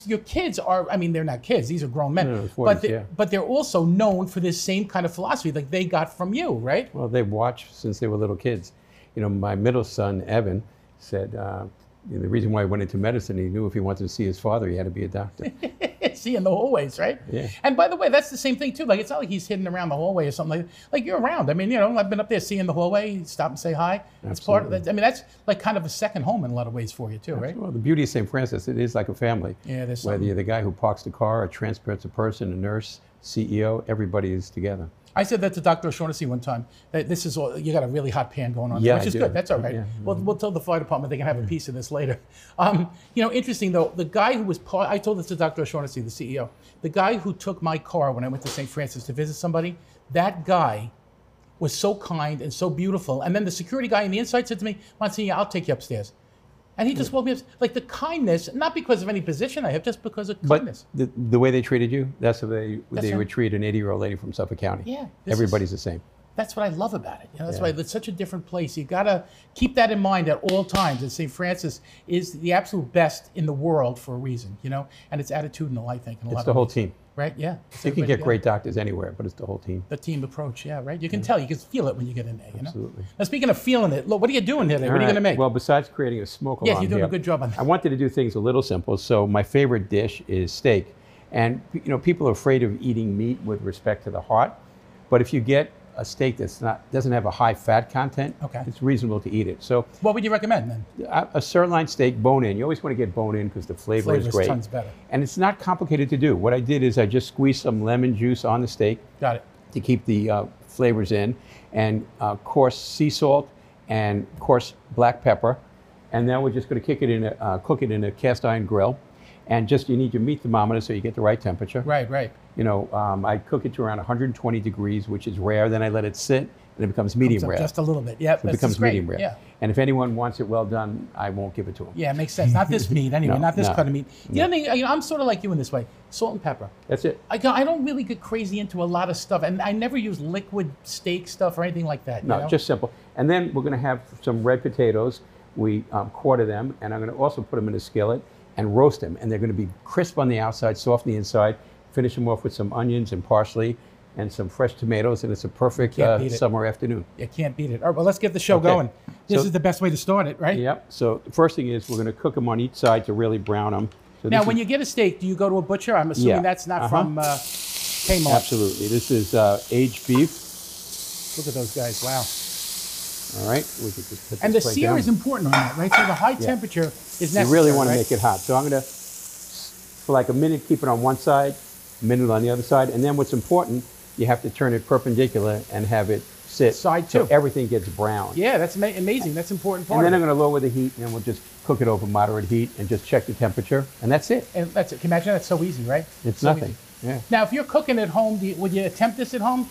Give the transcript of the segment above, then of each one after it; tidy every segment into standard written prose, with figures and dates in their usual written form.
your kids are, I mean, they're not kids, these are grown men, No, 40s, but, yeah. but they're also known for this same kind of philosophy like they got from you, right? Well, they've watched since they were little kids. You know, my middle son, Evan, said the reason why he went into medicine, he knew if he wanted to see his father, he had to be a doctor. See in the hallways, right? Yeah. And by the way, that's the same thing too. Like, it's not like he's hidden around the hallway or something like you're around. I mean, you know, I've been up there seeing the hallway, stop and say hi. It's part of that. I mean, that's like kind of a second home in a lot of ways for you too, right? Well, the beauty of St. Francis, it is like a family. Yeah, there's Whether something. you're the guy who parks the car, or transports a person, a nurse, CEO, everybody is together. I said that to Dr. O'Shaughnessy one time. That this is all, you got a really hot pan going on, Yeah, which is I do. good. That's all right. Yeah. We'll tell the fire department they can have a piece of this later. You know, interesting though, the guy who was part, I told this to Dr. O'Shaughnessy, the CEO, the guy who took my car when I went to St. Francis to visit somebody, that guy was so kind and so beautiful. And then the security guy on the inside said to me, Monsignor, I'll take you upstairs. And he just woke me up, like the kindness, not because of any position I have, just because of kindness. But the way they treated you, that's how they right. would treat an 80-year-old lady from Suffolk County. Yeah, Everybody's the same. That's what I love about it. You know, that's Yeah. why it's such a different place. You gotta keep that in mind at all times. And St. Francis is the absolute best in the world for a reason, you know, and it's attitudinal, I think. In a lot It's of the whole ways. team. Right? Yeah. It's You can everybody get together. great doctors anywhere, but it's the whole team. The team approach, yeah, right. You can tell, you can feel it when you get in there. You know. Absolutely. Now, speaking of feeling it, look, what are you doing here? What are you going to make? Well, besides creating a smoke alarm Yes, you're doing here, a good job on that. I wanted to do things a little simple. So my favorite dish is steak. And you know, people are afraid of eating meat with respect to the heart. But if you get a steak doesn't have a high fat content, Okay. it's reasonable to eat it. So What would you recommend then? a sirloin steak, bone in. You always want to get bone in because the flavor is Flavor's great. tons better. And it's not complicated to do. What I did is I just squeezed some lemon juice on the steak Got it. to keep the flavors in, and coarse sea salt and coarse black pepper. And then we're just going to cook it in a cast iron grill. And just you need your meat thermometer so you get the right temperature. Right, right. You know, I cook it to around 120 degrees, which is rare. Then I let it sit, and it becomes medium rare. Just a little bit. Yeah, It becomes medium rare. Yeah. And if anyone wants it well done, I won't give it to them. Yeah, it makes sense. Not this meat, anyway. No, not this no, cut of meat. The other thing, you know, I'm sort of like you in this way. Salt and pepper. That's it. I don't really get crazy into a lot of stuff, and I never use liquid steak stuff or anything like that. No, you know? just simple. And then we're going to have some red potatoes. We quarter them, and I'm going to also put them in a skillet and roast them. And they're going to be crisp on the outside, soft on the inside. Finish them off with some onions and parsley and some fresh tomatoes, and it's a perfect Can't beat it. summer afternoon. You can't beat it. All right, well, let's get the show Okay. going. This So- is the best way to start it, right? Yep. So the first thing is we're going to cook them on each side to really brown them. So Now, this when is- you get a steak, do you go to a butcher? I'm assuming Yeah. that's not from Kmart. Absolutely. This is aged beef. Look at those guys. Wow. All right. We could just put And the this right sear down. is important on that, right? So the high temperature is necessary. You really want to right? make it hot. So I'm going to, for like a minute, keep it on one side, a minute on the other side. And then what's important, you have to turn it perpendicular and have it sit. Side so too. everything gets brown. Yeah, that's amazing. That's an important part. And then of I'm going to lower the heat, and we'll just cook it over moderate heat and just check the temperature. And that's it. And that's it. Can you imagine that's so easy, right? It's So nothing. easy. Yeah. Now, if you're cooking at home, would you attempt this at home?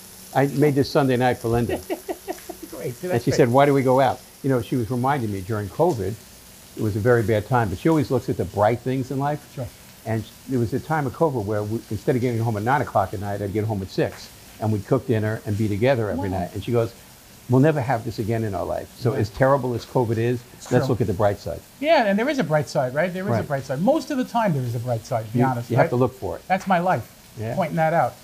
I made this Sunday night for Linda. Great. See, And that's she great. said, why do we go out? You know, she was reminding me during COVID, it was a very bad time, but she always looks at the bright things in life. Sure. And there was a time of COVID where instead of getting home at 9 o'clock at night, I'd get home at 6. And we'd cook dinner and be together every Wow. night. And she goes, we'll never have this again in our life. So as terrible as COVID is, true. let's look at the bright side. Yeah, and there is a bright side, right? There is a Right. bright side. Most of the time, there is a bright side, to be honest. You right? have to look for it. That's my life, Yeah. pointing that out.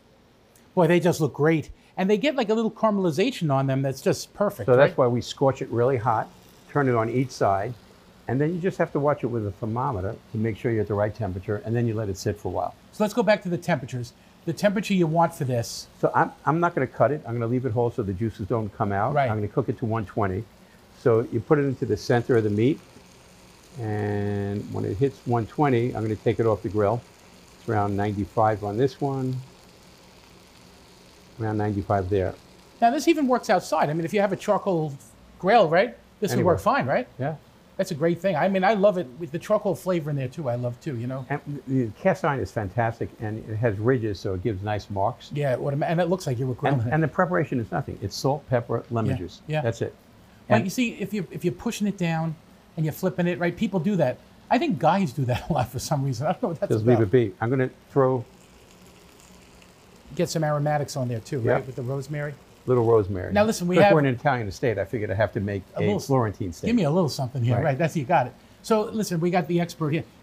Boy, they just look great. And they get like a little caramelization on them that's just perfect, So right? that's why we scorch it really hot, turn it on each side, and then you just have to watch it with a thermometer to make sure you're at the right temperature, and then you let it sit for a while. So let's go back to the temperatures. The temperature you want for this. So I'm not going to cut it. I'm going to leave it whole so the juices don't come out. Right. I'm going to cook it to 120. So you put it into the center of the meat, and when it hits 120, I'm going to take it off the grill. It's around 95 on this one, around 95 there. Now, this even works outside. I mean, if you have a charcoal grill, right? This would Anywhere. work fine, right? Yeah. That's a great thing. I mean, I love it with the charcoal flavor in there too. I love too, you know? And the cast iron is fantastic, and it has ridges, so it gives nice marks. Yeah, and it looks like you were grilling it. And the preparation is nothing. It's salt, pepper, lemon Yeah, juice. yeah. That's it. But And you see, if you're pushing it down and you're flipping it, right? People do that. I think guys do that a lot for some reason. I don't know what that's just about. leave it be. I'm going to throw Get some aromatics on there too, Yeah. right? With the rosemary. little rosemary. Now, listen, we Because have- we're in an Italian estate, I figured I have to make a little- Florentine steak. Give me a little something here, Right. right? That's you got it. So listen, we got the expert here.